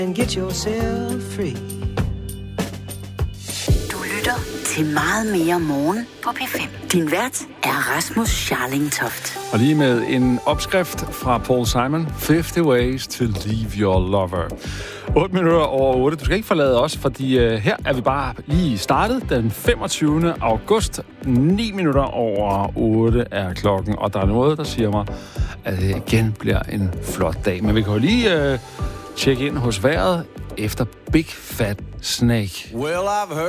And get yourself free. Du lytter til Meget mere morgen på P5. Din vært er Rasmus Scharlingtoft. Og lige med en opskrift fra Paul Simon. 50 Ways to Leave Your Lover. 8 minutter over 8. Du skal ikke forlade os, fordi her er vi bare lige startet den 25. august. 9 minutter over 8 er klokken, og der er noget, der siger mig, at det igen bliver en flot dag. Men vi kan jo lige tjekke ind hos vejret efter Big Fat Snake. Well, I've heard